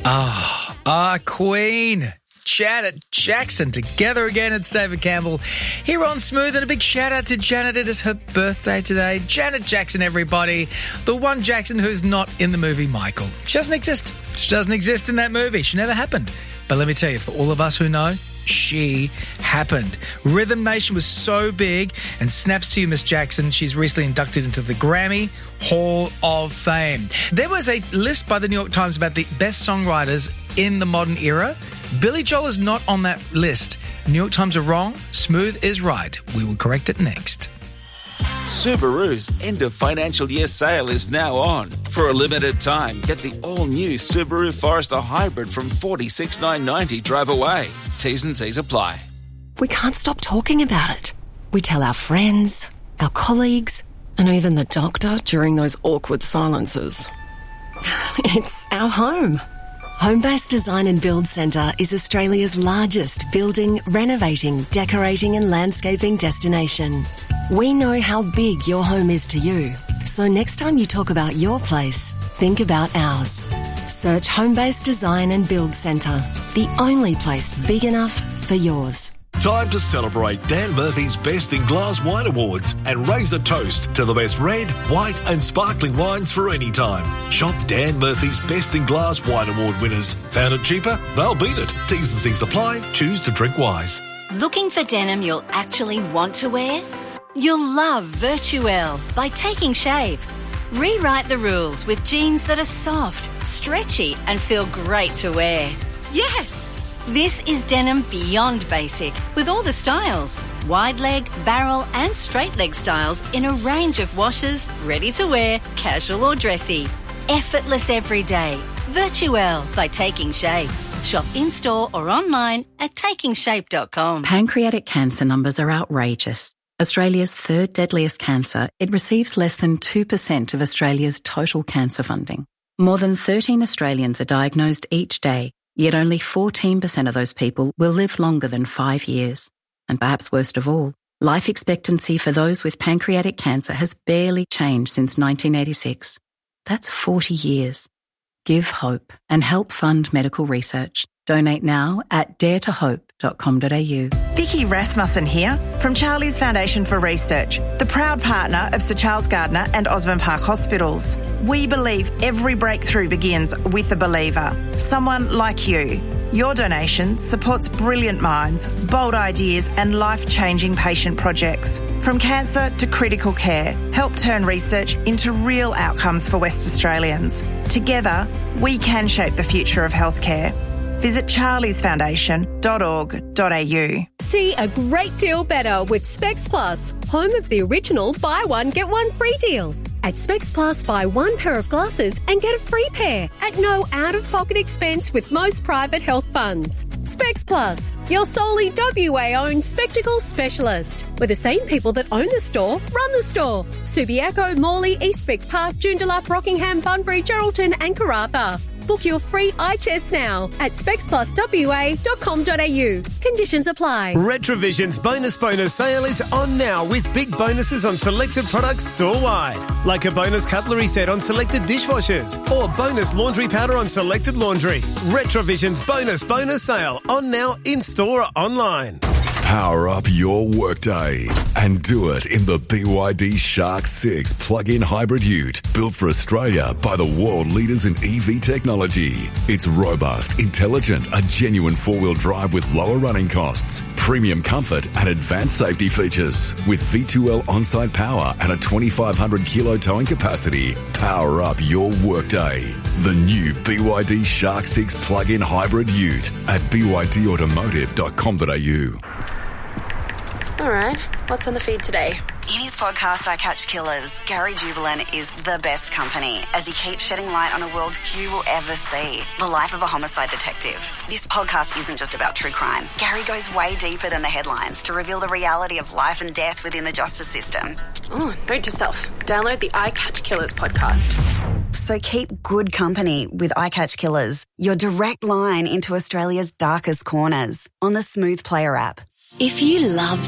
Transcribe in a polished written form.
Queen. Janet Jackson together again. It's David Campbell here on Smooth, and a big shout out to Janet. It is her birthday today. Janet Jackson, everybody. The one Jackson who's not in the movie Michael. She doesn't exist. She doesn't exist in that movie. She never happened. But let me tell you, for all of us who know, she happened. Rhythm Nation was so big, and snaps to you, Miss Jackson. She's recently inducted into the Grammy Hall of Fame. There was a list by the New York Times about the best songwriters in the modern era. Billy Joel is not on that list. New York Times are wrong. Smooth is right. We will correct it next. Subaru's end of financial year sale is now on. For a limited time, get the all-new Subaru Forester Hybrid from $46,990 drive away. T's and C's apply. We can't stop talking about it. We tell our friends, our colleagues, and even the doctor during those awkward silences. It's our home. Homebase Design and Build Centre is Australia's largest building, renovating, decorating and landscaping destination. We know how big your home is to you. So next time you talk about your place, think about ours. Search Homebase Design and Build Centre, the only place big enough for yours. Time to celebrate Dan Murphy's Best in Glass Wine Awards and raise a toast to the best red, white and sparkling wines for any time. Shop Dan Murphy's Best in Glass Wine Award winners. Found it cheaper? They'll beat it. T's and C's apply. Choose to drink wise. Looking for denim you'll actually want to wear? You'll love Virtuelle by Taking Shape. Rewrite the rules with jeans that are soft, stretchy and feel great to wear. Yes! This is denim beyond basic, with all the styles. Wide leg, barrel and straight leg styles in a range of washes, ready to wear, casual or dressy. Effortless every day. Virtuelle by Taking Shape. Shop in-store or online at takingshape.com. Pancreatic cancer numbers are outrageous. Australia's third deadliest cancer, it receives less than 2% of Australia's total cancer funding. More than 13 Australians are diagnosed each day, yet only 14% of those people will live longer than 5 years. And perhaps worst of all, life expectancy for those with pancreatic cancer has barely changed since 1986. That's 40 years. Give hope and help fund medical research. Donate now at daretohope.com.au. Vicky Rasmussen here from Charlie's Foundation for Research, the proud partner of Sir Charles Gardner and Osborne Park Hospitals. We believe every breakthrough begins with a believer, someone like you. Your donation supports brilliant minds, bold ideas and life-changing patient projects. From cancer to critical care, help turn research into real outcomes for West Australians. Together, we can shape the future of healthcare. Visit charliesfoundation.org.au. See a great deal better with Specs Plus, home of the original buy one, get one free deal. At Specs Plus, buy one pair of glasses and get a free pair at no out-of-pocket expense with most private health funds. Specs Plus, your solely WA-owned spectacles specialist, where the same people that own the store run the store. Subiaco, Morley, Eastwick Park, Joondalup, Rockingham, Bunbury, Geraldton and Karratha. Book your free eye test now at specspluswa.com.au. Conditions apply. Retrovision's bonus sale is on now with big bonuses on selected products store-wide. Like a bonus cutlery set on selected dishwashers or bonus laundry powder on selected laundry. Retrovision's bonus sale on now in-store or online. Power up your workday and do it in the BYD Shark 6 plug-in hybrid ute, built for Australia by the world leaders in EV technology. It's robust, intelligent, a genuine four-wheel drive with lower running costs, premium comfort and advanced safety features. With V2L on-site power and a 2,500 kilo towing capacity, power up your workday. The new BYD Shark 6 plug-in hybrid ute at bydautomotive.com.au. All right, what's on the feed today? In his podcast, I Catch Killers, Gary Jubelin is the best company as he keeps shedding light on a world few will ever see, the life of a homicide detective. This podcast isn't just about true crime. Gary goes way deeper than the headlines to reveal the reality of life and death within the justice system. Oh, note to self, download the I Catch Killers podcast. So keep good company with I Catch Killers, your direct line into Australia's darkest corners on the Smooth Player app. If you love